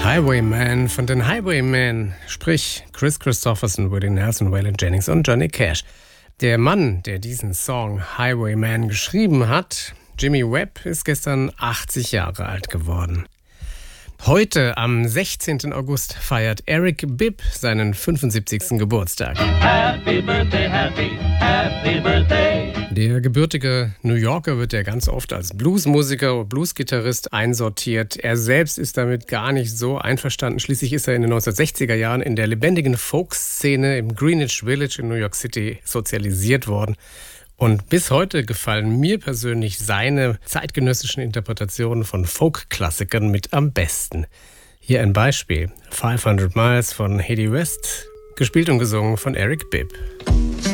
Highwayman von den Highwaymen, sprich Chris Christopherson, Willie Nelson, Waylon Jennings und Johnny Cash. Der Mann, der diesen Song Highwayman geschrieben hat, Jimmy Webb, ist gestern 80 Jahre alt geworden. Heute, am 16. August, feiert Eric Bibb seinen 75. Geburtstag. Happy birthday, happy birthday. Der gebürtige New Yorker wird ja ganz oft als Bluesmusiker oder Bluesgitarrist einsortiert. Er selbst ist damit gar nicht so einverstanden. Schließlich ist er in den 1960er Jahren in der lebendigen Folk-Szene im Greenwich Village in New York City sozialisiert worden. Und bis heute gefallen mir persönlich seine zeitgenössischen Interpretationen von Folk-Klassikern mit am besten. Hier ein Beispiel: 500 Miles von Hedy West, gespielt und gesungen von Eric Bibb.